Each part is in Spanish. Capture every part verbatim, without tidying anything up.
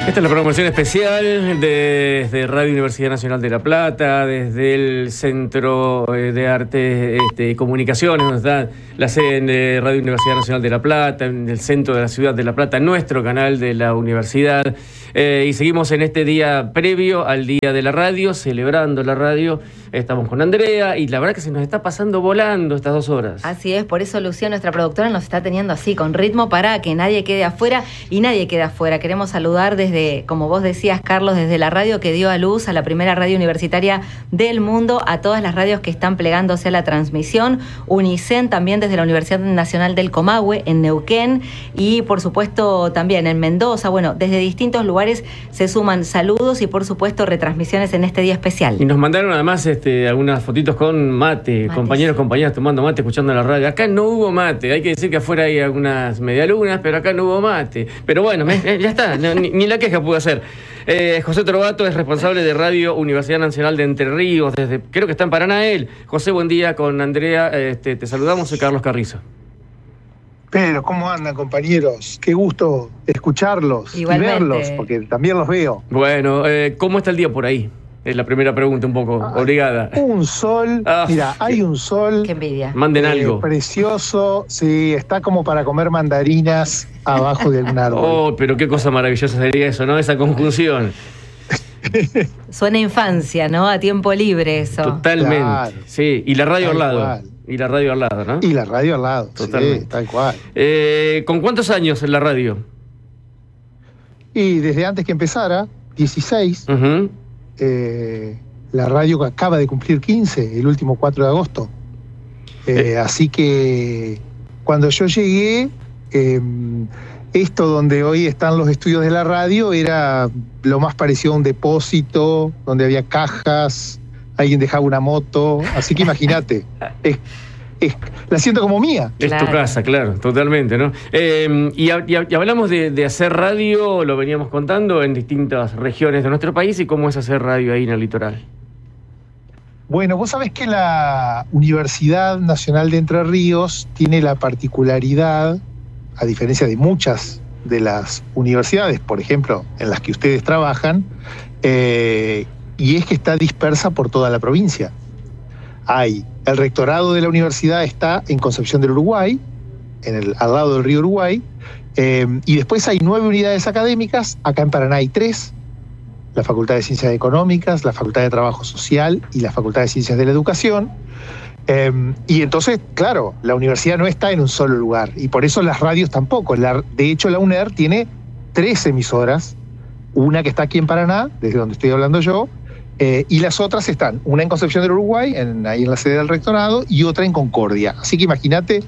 Esta es la programación especial desde Radio Universidad Nacional de La Plata, desde el Centro de Arte este, y Comunicaciones, donde está la sede de Radio Universidad Nacional de La Plata, en el centro de la ciudad de La Plata, nuestro canal de la universidad. Eh, y seguimos en este día previo al Día de la Radio, celebrando la radio. Estamos con Andrea y la verdad que se nos está pasando volando estas dos horas. Así es, por eso Lucía, nuestra productora, nos está teniendo así, con ritmo, para que nadie quede afuera, y nadie quede afuera. Queremos saludar desde, como vos decías, Carlos, desde la radio que dio a luz a la primera radio universitaria del mundo, a todas las radios que están plegándose a la transmisión, UNICEN también desde la Universidad Nacional del Comahue, en Neuquén, y por supuesto también en Mendoza. Bueno, desde distintos lugares se suman saludos y por supuesto retransmisiones en este día especial. Y nos mandaron además este, algunas fotitos con mate, Mates. compañeros, compañeras tomando mate, escuchando la radio. Acá no hubo mate, hay que decir que afuera hay algunas medialunas, pero acá no hubo mate. Pero bueno, me, ya está, no, ni, ni la queja pude hacer. Eh, José Trovato es responsable de Radio Universidad Nacional de Entre Ríos, desde, creo que está en Paraná él. José, buen día. Con Andrea este, te saludamos, soy Carlos Carrizo. Pero, ¿cómo andan, compañeros? Qué gusto escucharlos Igualmente. Y verlos, porque también los veo. Bueno, eh, ¿cómo está el día por ahí? Es la primera pregunta, un poco ah, obligada. Un sol, ah, mira, hay un sol. Qué envidia. Manden eh, algo. Precioso, sí, está como para comer mandarinas abajo de algún árbol. Oh, pero qué cosa maravillosa sería eso, ¿no? Esa conjunción. Suena infancia, ¿no? A tiempo libre eso. Totalmente, claro. Sí. Y la radio Tal al lado. cual. Y la radio al lado, ¿no? Y la radio al lado, totalmente. Sí, tal cual. Eh, ¿Con cuántos años en la radio? Y desde antes que empezara, dieciséis, Uh-huh. eh, la radio acaba de cumplir quince, el último cuatro de agosto. Eh, eh. Así que cuando yo llegué, eh, esto donde hoy están los estudios de la radio era lo más parecido a un depósito, donde había cajas, alguien dejaba una moto, así que imagínate, es, es, la siento como mía. Es claro. tu casa, claro, totalmente, ¿no? Eh, y, y, y hablamos de, de hacer radio, lo veníamos contando, en distintas regiones de nuestro país, y cómo es hacer radio ahí en el litoral. Bueno, vos sabés que la Universidad Nacional de Entre Ríos tiene la particularidad, a diferencia de muchas de las universidades, por ejemplo, en las que ustedes trabajan, eh, y es que está dispersa por toda la provincia. Hay, el rectorado de la universidad está en Concepción del Uruguay, en el, al lado del río Uruguay, eh, y después hay nueve unidades académicas. Acá en Paraná hay tres: la Facultad de Ciencias Económicas, la Facultad de Trabajo Social y la Facultad de Ciencias de la Educación. Eh, y entonces, claro, la universidad no está en un solo lugar, y por eso las radios tampoco. La, de hecho, la UNER tiene tres emisoras, una que está aquí en Paraná, desde donde estoy hablando yo, eh, y las otras están, una en Concepción del Uruguay, en, ahí en la sede del rectorado, y otra en Concordia. Así que imagínate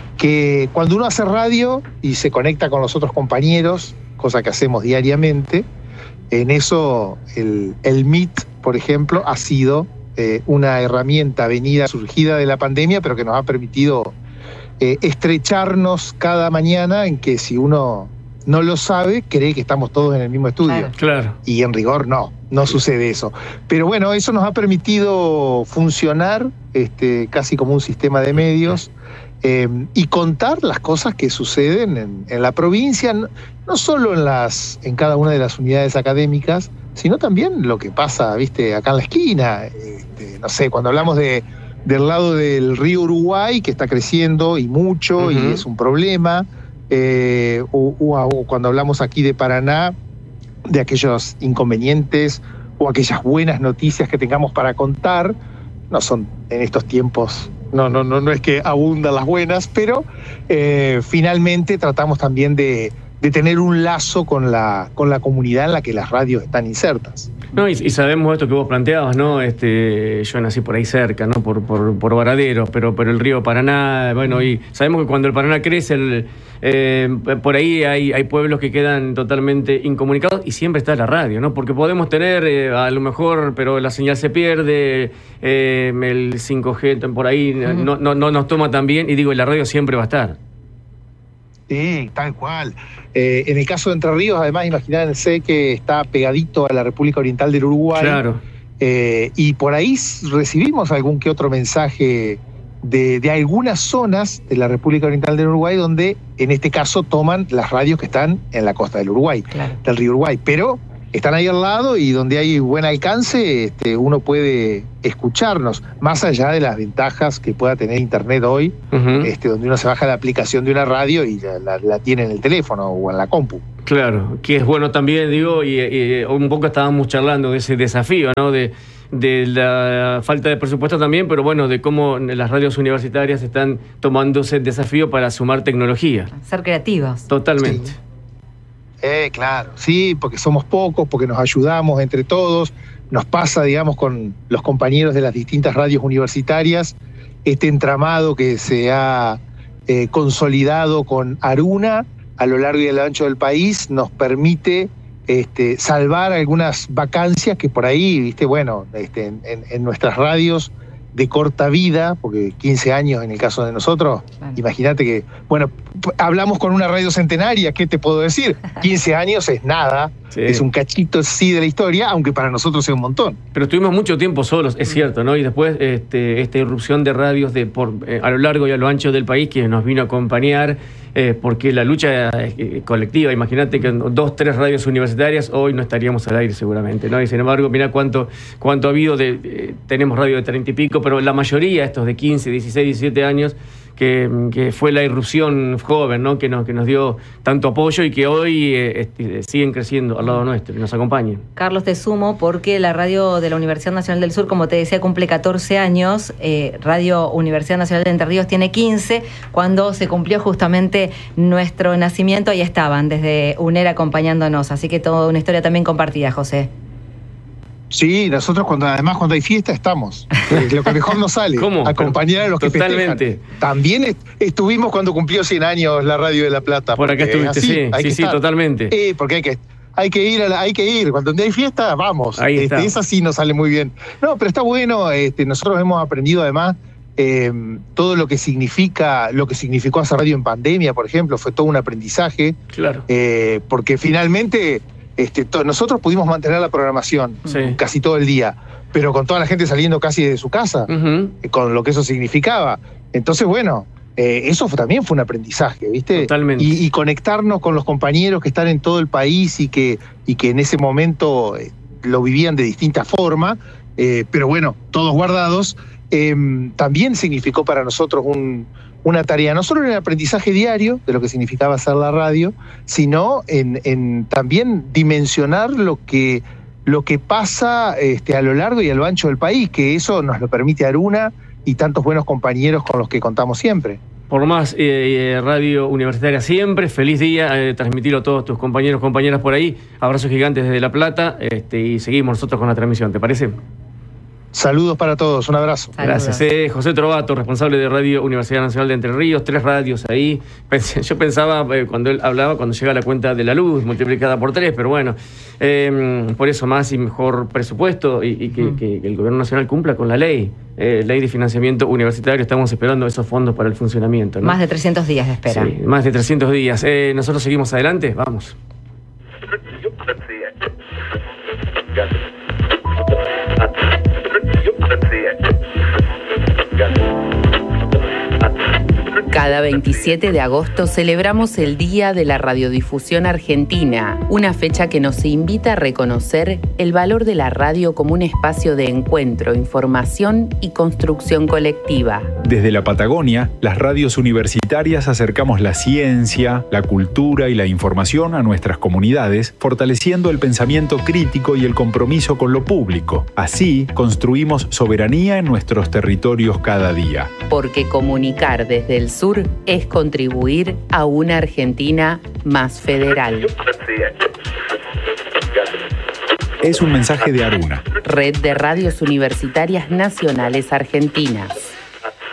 que cuando uno hace radio y se conecta con los otros compañeros, cosa que hacemos diariamente, en eso el, el Meet, por ejemplo, ha sido eh, una herramienta venida, surgida de la pandemia, pero que nos ha permitido eh, estrecharnos cada mañana, en que si uno no lo sabe, cree que estamos todos en el mismo estudio. Claro. Claro. Y en rigor no, no sucede eso. Pero bueno, eso nos ha permitido funcionar este, casi como un sistema de medios eh, y contar las cosas que suceden en, en la provincia, no, no solo en, las, en cada una de las unidades académicas, sino también lo que pasa, viste, acá en la esquina. Este, no sé, cuando hablamos de, del lado del río Uruguay, que está creciendo y mucho, uh-huh. y es un problema. Eh, o, o, o cuando hablamos aquí de Paraná, de aquellos inconvenientes o aquellas buenas noticias que tengamos para contar. No son en estos tiempos, no, no, no, no es que abundan las buenas, pero eh, finalmente tratamos también de, de tener un lazo con la, con la comunidad en la que las radios están insertas. No, y, y sabemos esto que vos planteabas, ¿no? Este, yo nací por ahí cerca, ¿no? Por, por, por Varadero, pero, pero el río Paraná, bueno, y sabemos que cuando el Paraná crece, el, eh, por ahí hay, hay pueblos que quedan totalmente incomunicados, y siempre está la radio, ¿no? Porque podemos tener, eh, a lo mejor, pero la señal se pierde, eh, el cinco G por ahí uh-huh. no, no, no nos toma tan bien, y digo, la radio siempre va a estar. Sí, tal cual. Eh, en el caso de Entre Ríos, además, imagínense que está pegadito a la República Oriental del Uruguay. Claro. Eh, y por ahí recibimos algún que otro mensaje de, de algunas zonas de la República Oriental del Uruguay, donde en este caso toman las radios que están en la costa del Uruguay, claro. del río Uruguay, pero están ahí al lado y donde hay buen alcance, este, uno puede escucharnos, más allá de las ventajas que pueda tener internet hoy, uh-huh. este, donde uno se baja la aplicación de una radio y la, la, la tiene en el teléfono o en la compu. Claro, que es bueno también, digo, y, y un poco estábamos charlando de ese desafío, ¿no? De, de la falta de presupuesto también, pero bueno, de cómo las radios universitarias están tomándose el desafío para sumar tecnología. Ser creativos. Totalmente. Sí. Eh, claro, sí, porque somos pocos, porque nos ayudamos entre todos. Nos pasa, digamos, con los compañeros de las distintas radios universitarias, este entramado que se ha eh, consolidado con Aruna a lo largo y a lo ancho del país nos permite este, salvar algunas vacancias que por ahí, viste, bueno, este, en, en nuestras radios de corta vida, porque quince años en el caso de nosotros, bueno. Imagínate que, bueno, hablamos con una radio centenaria, ¿qué te puedo decir? quince años es nada, sí. Es un cachito sí de la historia, aunque para nosotros es un montón. Pero estuvimos mucho tiempo solos, es cierto, ¿no? Y después este, esta irrupción de radios de por eh, a lo largo y a lo ancho del país que nos vino a acompañar, eh, porque la lucha eh, colectiva, imagínate que dos, tres radios universitarias hoy no estaríamos al aire seguramente, ¿no? Y sin embargo, mirá cuánto, cuánto ha habido de, eh, tenemos radio de treinta y pico, pero la mayoría, estos de quince, dieciséis, diecisiete años, que, que fue la irrupción joven, ¿no? Que nos, que nos dio tanto apoyo y que hoy eh, este, siguen creciendo al lado nuestro, que nos acompañen. Carlos, te sumo porque la radio de la Universidad Nacional del Sur, como te decía, cumple catorce años, eh, Radio Universidad Nacional de Entre Ríos tiene quince, cuando se cumplió justamente nuestro nacimiento, ahí estaban desde UNER acompañándonos, así que toda una historia también compartida, José. Sí, nosotros cuando además cuando hay fiesta estamos. Lo que mejor nos sale. ¿Cómo? Acompañar a los Totalmente. que festejan. También est- estuvimos cuando cumplió cien años la Radio de La Plata. Por acá estuviste, así, sí, sí, sí, totalmente. Sí, porque hay que, hay que ir, a la, hay que ir. Cuando hay fiesta, vamos. Ahí este, está. Esa sí nos sale muy bien. No, pero está bueno. Este, nosotros hemos aprendido además eh, todo lo que significa, lo que significó hacer radio en pandemia, por ejemplo, fue todo un aprendizaje. Claro. Eh, porque finalmente Este, to- nosotros pudimos mantener la programación sí. casi todo el día, pero con toda la gente saliendo casi de su casa, uh-huh. eh, con lo que eso significaba. Entonces, bueno, eh, eso fue, también fue un aprendizaje, ¿viste? Totalmente. Y, y conectarnos con los compañeros que están en todo el país y que, y que en ese momento eh, lo vivían de distinta forma, eh, pero bueno, todos guardados, eh, también significó para nosotros un... una tarea, no solo en el aprendizaje diario de lo que significaba hacer la radio, sino en, en también dimensionar lo que, lo que pasa este, a lo largo y a lo ancho del país, que eso nos lo permite Aruna y tantos buenos compañeros con los que contamos siempre. Por más eh, Radio Universitaria siempre, feliz día, eh, transmitirlo a todos tus compañeros, compañeras por ahí, abrazos gigantes desde La Plata, este, y seguimos nosotros con la transmisión, ¿te parece? Saludos para todos, un abrazo. Saludos. Gracias. Eh, José Trovato, responsable de Radio Universidad Nacional de Entre Ríos, tres radios ahí. Pensé, yo pensaba, eh, cuando él hablaba, cuando llega la cuenta de la luz multiplicada por tres, pero bueno, eh, por eso más y mejor presupuesto y, y que, mm. que, que el Gobierno Nacional cumpla con la ley, eh, ley de financiamiento universitario. Estamos esperando esos fondos para el funcionamiento, ¿no? Más de trescientos días de espera. Sí, más de trescientos días. Eh, nosotros seguimos adelante, vamos. Cada veintisiete de agosto celebramos el Día de la Radiodifusión Argentina, una fecha que nos invita a reconocer el valor de la radio como un espacio de encuentro, información y construcción colectiva. Desde la Patagonia, las radios universitarias acercamos la ciencia, la cultura y la información a nuestras comunidades, fortaleciendo el pensamiento crítico y el compromiso con lo público. Así, construimos soberanía en nuestros territorios cada día. Porque comunicar desde el sur es contribuir a una Argentina más federal. Es un mensaje de Aruna, Red de Radios Universitarias Nacionales Argentinas.